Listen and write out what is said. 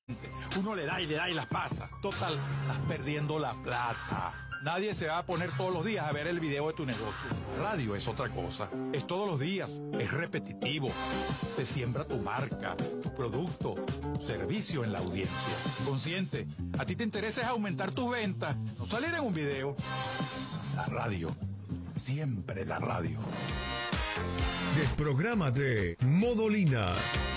Uno le da y las pasa. Total, estás perdiendo la plata. Nadie se va a poner todos los días a ver el video de tu negocio. Radio es otra cosa. Es todos los días. Es repetitivo. Te siembra tu marca, tu producto, tu servicio en la audiencia. Consciente, a ti te interesa es aumentar tus ventas, no salir en un video. La radio. Siempre la radio. Desprográmate. Modolina.